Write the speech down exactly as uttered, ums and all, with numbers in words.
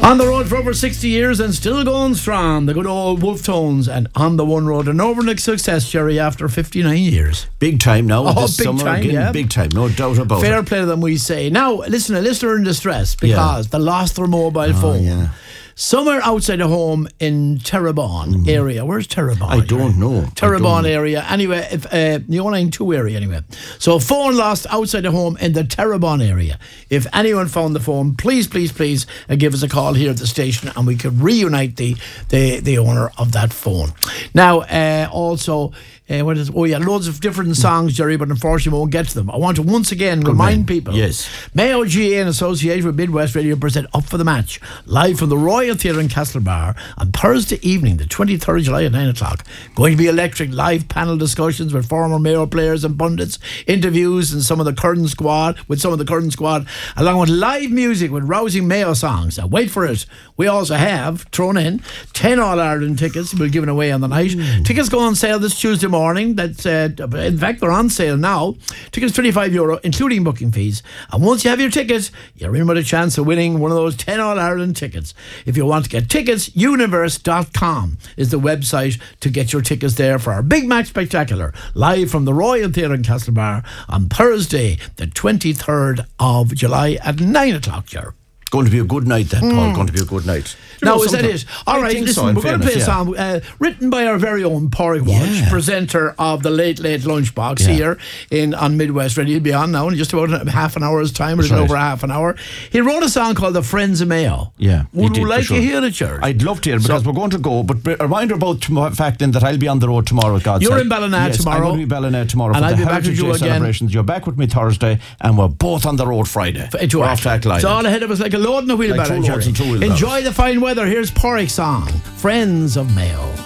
On the road for over sixty years and still going strong, the good old Wolf Tones, and on the one road, an overnight success, Jerry, after fifty-nine years. Big time now. Oh, this big summer time, again, yeah. Big time, no doubt about Fair it. play to them, we say. Now, listen, a listener in distress because they lost their mobile phone. yeah. Somewhere outside of home in Terrebonne area. Where's Terrebonne? I don't know. Terrebonne I don't area. Anyway, if, uh, the oh nine two area anyway. So phone lost outside of home in the Terrebonne area. If anyone found the phone, please, please, please uh, give us a call here at the station and we could reunite the the, the owner of that phone. Now, uh, also... Uh, what is, oh yeah, loads of different songs, Jerry, but unfortunately we won't get to them. I want to once again Good remind man. people. Yes. Mayo G A in association with Midwest Radio present Up for the Match, live from the Royal Theatre in Castlebar on Thursday evening, the twenty-third of July at nine o'clock. Going to be electric live panel discussions with former Mayo players and pundits, interviews and some of the current squad, with some of the current squad, along with live music with rousing Mayo songs. Now wait for it. We also have thrown in ten All-Ireland tickets we're giving away on the night. Mm. Tickets go on sale this Tuesday morning. morning that's uh, in fact they're on sale now. Tickets twenty-five euro including booking fees, and once you have your ticket you're in with a chance of winning one of those ten All-Ireland tickets. If you want to get tickets, universe dot com is the website to get your tickets there for our Big Match Spectacular live from the Royal Theatre in Castlebar on Thursday the twenty-third of July at nine o'clock, Ger. Going to be a good night then, Paul. Mm. Going to be a good night. You now, is that it? All right, listen, so, we're fairness, going to play a yeah. song uh, written by our very own Porrick Walsh, yeah. presenter of the Late Late Lunchbox yeah. here in on Midwest Radio. He'll be on now in just about half an hour's time, or a little right. over half an hour. He wrote a song called The Friends of Mayo. Yeah. Would you like sure. to hear it, George? I'd love to hear it because so, we're going to go, but a reminder about the fact then that I'll be on the road tomorrow, God You're sake. in Ballina yes, tomorrow. I'm going to be Ballina tomorrow and for I'll the be back with you again. Celebrations. You're back with me Thursday, and we're both on the road Friday. F- we're off Tackle Island. It's all ahead of us like a load in a wheelbarrow. Like Enjoy the fine weather. Here's Porrick's song, Friends of Mayo.